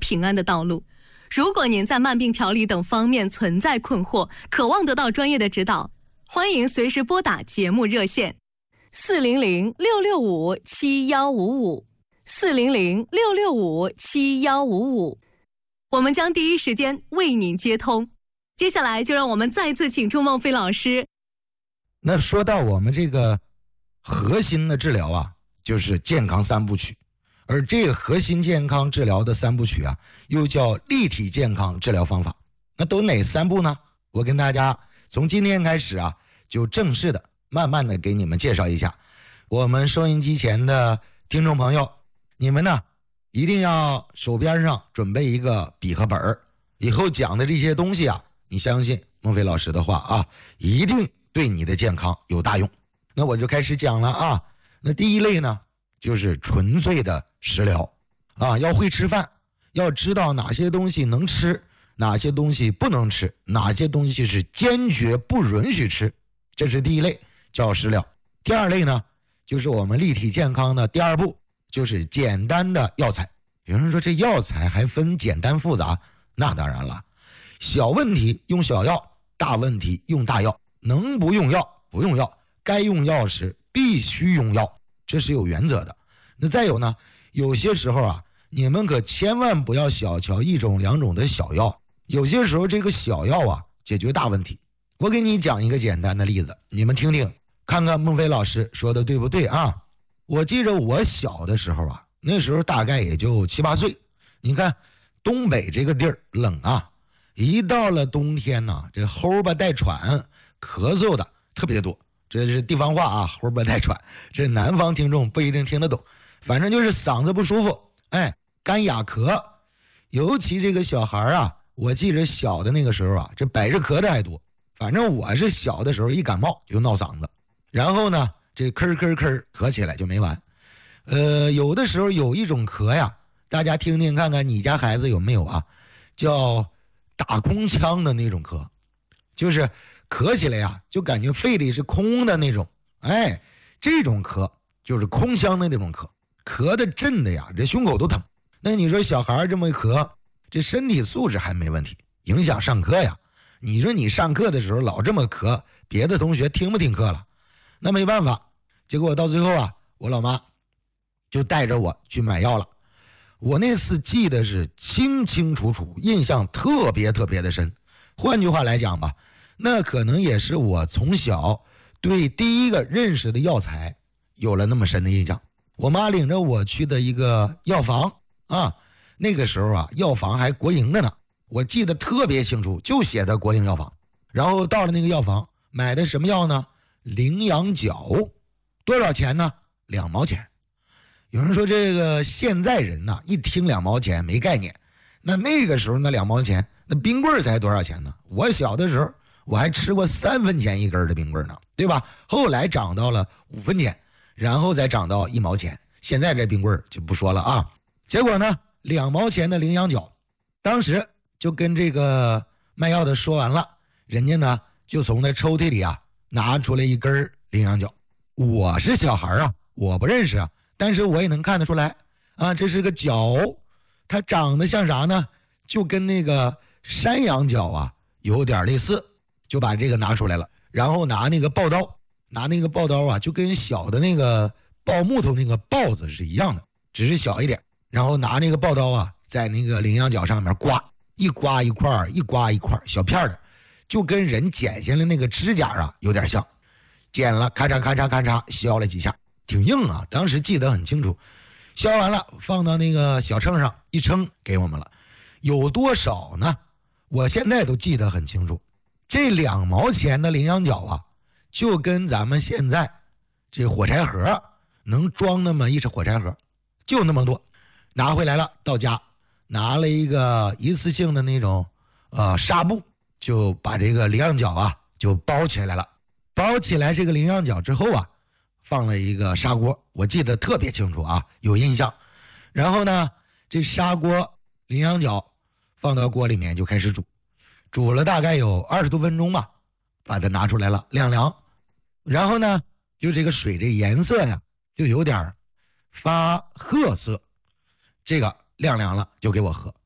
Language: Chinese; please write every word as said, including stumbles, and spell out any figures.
平安的道路。如果您在慢病调理等方面存在困惑，渴望得到专业的指导，欢迎随时拨打节目热线四零零六六五七幺五五四零零六六五七幺五五，我们将第一时间为您接通。接下来就让我们再次请出孟非老师。 那说到我们这个核心的治疗啊，就是健康三部曲，而这个核心健康治疗的三部曲啊，又叫立体健康治疗方法。那都哪三步呢？我跟大家从今天开始啊，就正式的慢慢的给你们介绍一下。我们收音机前的听众朋友，你们呢一定要手边上准备一个笔和本儿，以后讲的这些东西啊，你相信孟非老师的话啊，一定对你的健康有大用。那我就开始讲了啊。那第一类呢，就是纯粹的食疗啊，要会吃饭，要知道哪些东西能吃，哪些东西不能吃，哪些东西是坚决不允许吃，这是第一类，叫食疗。第二类呢，就是我们立体健康的第二步，就是简单的药材。有人说这药材还分简单复杂，那当然了，小问题用小药，大问题用大药，能不用药不用药，该用药时必须用药，这是有原则的。那再有呢，有些时候啊，你们可千万不要小瞧一种两种的小药，有些时候这个小药啊解决大问题。我给你讲一个简单的例子，你们听听看看孟非老师说的对不对啊？我记着我小的时候啊，那时候大概也就七八岁，你看东北这个地儿冷啊，一到了冬天呢、啊，这齁吧带喘咳嗽的特别多，这是地方话啊，齁吧带喘，这南方听众不一定听得懂，反正就是嗓子不舒服，哎，干哑咳。尤其这个小孩啊，我记着小的那个时候啊，这百日咳的还多。反正我是小的时候一感冒就闹嗓子，然后呢这咳咳咳咳起来就没完。呃，有的时候有一种咳呀，大家听听看看你家孩子有没有啊，叫打空腔的那种咳，就是咳起来呀就感觉肺里是空的那种，哎，这种咳就是空腔的那种咳，咳的震的呀这胸口都疼。那你说小孩这么一咳，这身体素质还没问题，影响上课呀。你说你上课的时候老这么咳，别的同学听不听课了？那没办法，结果到最后啊，我老妈就带着我去买药了。我那次记得是清清楚楚，印象特别特别的深。换句话来讲吧，那可能也是我从小对第一个认识的药材有了那么深的印象。我妈领着我去的一个药房啊，那个时候啊，药房还国营的呢。我记得特别清楚，就写的国营药房。然后到了那个药房，买的什么药呢？羚羊角。多少钱呢？两毛钱。有人说这个现在人呐、啊，一听两毛钱没概念。那那个时候那两毛钱，那冰棍才多少钱呢？我小的时候我还吃过三分钱一根的冰棍呢，对吧？后来涨到了五分钱，然后再涨到一毛钱。现在这冰棍就不说了啊。结果呢，两毛钱的羚羊角，当时就跟这个卖药的说完了，人家呢就从那抽屉里啊拿出来一根羚羊角。我是小孩啊，我不认识啊，但是我也能看得出来啊，这是个角，它长得像啥呢？就跟那个山羊角啊有点类似，就把这个拿出来了，然后拿那个刨刀，拿那个刨刀啊，就跟小的那个刨木头那个刨子是一样的，只是小一点，然后拿那个刨刀啊，在那个羚羊角上面刮。一刮一块一刮一块小片的，就跟人剪下来那个指甲啊有点像，剪了咔嚓咔嚓咔嚓削了几下，挺硬啊，当时记得很清楚。削完了放到那个小秤上一称给我们了。有多少呢？我现在都记得很清楚。这两毛钱的羚羊角啊，就跟咱们现在这火柴盒能装那么一只火柴盒，就那么多。拿回来了，到家拿了一个一次性的那种呃纱布，就把这个羚羊角啊就包起来了。包起来这个羚羊角之后啊，放了一个砂锅，我记得特别清楚啊，有印象。然后呢，这砂锅羚羊角放到锅里面就开始煮，煮了大概有二十多分钟吧，把它拿出来了晾凉。然后呢，就这个水这颜色呀，就有点发褐色，这个晾凉了就给我喝。